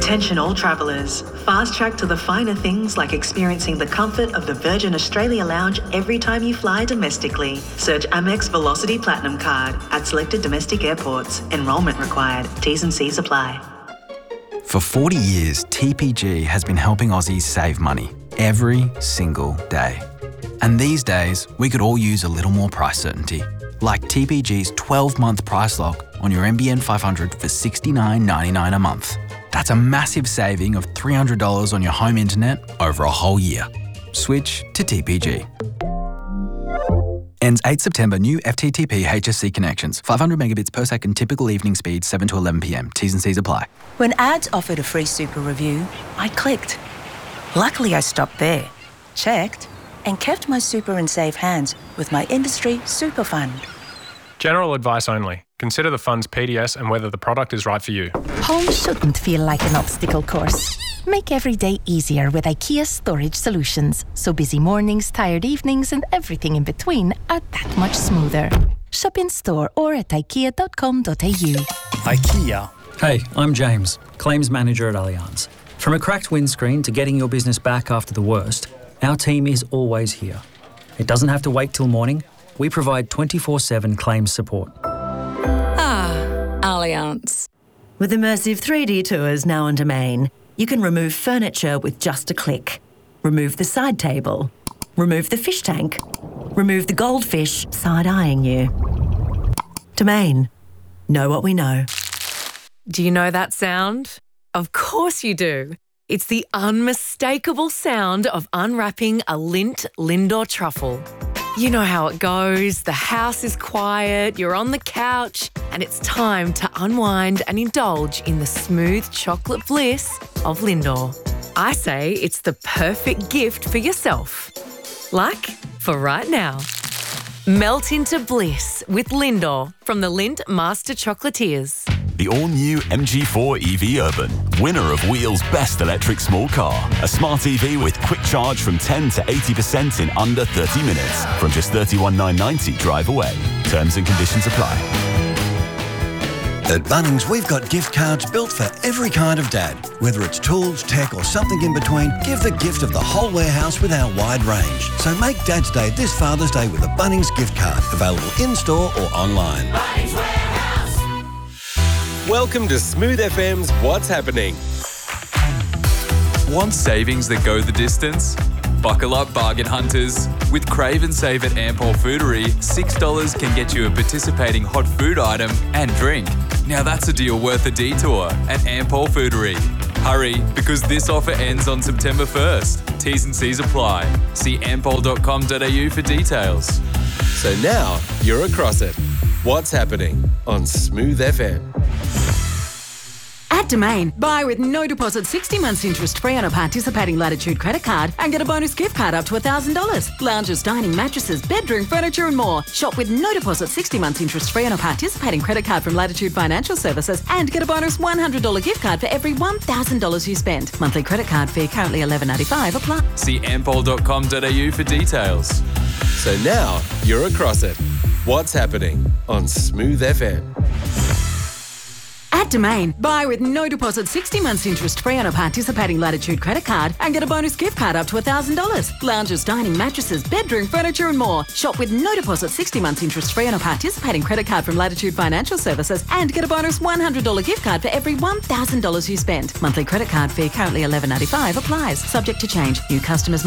Attention all travellers. Fast track to the finer things like experiencing the comfort of the Virgin Australia Lounge every time you fly domestically. Search Amex Velocity Platinum Card at selected domestic airports. Enrolment required. T's and C's apply. For 40 years, TPG has been helping Aussies save money every single day. And these days, we could all use a little more price certainty. Like TPG's 12-month price lock on your NBN 500 for $69.99 a month. That's a massive saving of $300 on your home internet over a whole year. Switch to TPG. Ends 8 September. New FTTP HSC connections. 500 megabits per second. Typical evening speed 7 to 11 p.m. T's and C's apply. When ads offered a free super review, I clicked. Luckily, I stopped there, checked, and kept my super in safe hands with my industry super fund. General advice only. Consider the fund's PDS and whether the product is right for you. Home shouldn't feel like an obstacle course. Make every day easier with IKEA Storage Solutions, so busy mornings, tired evenings and everything in between are that much smoother. Shop in store or at ikea.com.au. IKEA. Hey, I'm James, Claims Manager at Allianz. From a cracked windscreen to getting your business back after the worst, our team is always here. It doesn't have to wait till morning. We provide 24/7 claims support. Allianz. With immersive 3D tours now on Domain, you can remove furniture with just a click. Remove the side table. Remove the fish tank. Remove the goldfish side-eyeing you. Domain. Know what we know. Do you know that sound? Of course you do. It's the unmistakable sound of unwrapping a Lindt Lindor truffle. You know how it goes. The house is quiet, you're on the couch, and it's time to unwind and indulge in the smooth chocolate bliss of Lindor. I say it's the perfect gift for yourself. Like for right now. Melt into bliss with Lindor from the Lindt Master Chocolatiers. The all-new MG4 EV Urban, winner of Wheel's Best Electric Small Car. A smart EV with quick charge from 10 to 80% in under 30 minutes. From just $31,990 drive away. Terms and conditions apply. At Bunnings, we've got gift cards built for every kind of dad. Whether it's tools, tech or something in between, give the gift of the whole warehouse with our wide range. So make Dad's Day this Father's Day with a Bunnings gift card. Available in-store or online. Bunnings Warehouse. Welcome to Smooth FM's What's Happening. Want savings that go the distance? Buckle up, bargain hunters. With Crave and Save at Ampol Foodery, $6 can get you a participating hot food item and drink. Now that's a deal worth a detour at Ampol Foodery. Hurry, because this offer ends on September 1st. T's and C's apply. See ampol.com.au for details. So now you're across it. What's happening on Smooth FM? At Domain, buy with no deposit 60 months interest free on a participating Latitude credit card and get a bonus gift card up to $1,000. Lounges, dining, mattresses, bedroom, furniture and more. Shop with no deposit 60 months interest free on a participating credit card from Latitude Financial Services and get a bonus $100 gift card for every $1,000 you spend. Monthly credit card fee currently $11.95 apply. See ampol.com.au for details. So now you're across it. What's happening on Smooth FM? At Domain, buy with no deposit 60 months interest free on a participating Latitude credit card and get a bonus gift card up to $1,000. Lounges, dining, mattresses, bedroom, furniture and more. Shop with no deposit 60 months interest free on a participating credit card from Latitude Financial Services and get a bonus $100 gift card for every $1,000 you spend. Monthly credit card fee currently $11.95 applies. Subject to change. New customers